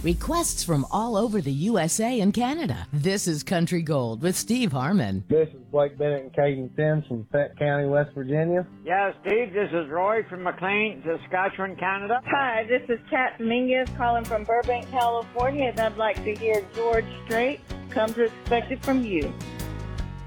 Requests from all over the USA and Canada. This is Country Gold with Steve Harmon. This is Blake Bennett and Caden Sims from Fett County, West Virginia. Yeah, Steve, this is Roy from McLean, Saskatchewan, Canada. Hi, this is Kat Dominguez calling from Burbank, California, and I'd like to hear George Strait, Comes Expected from You.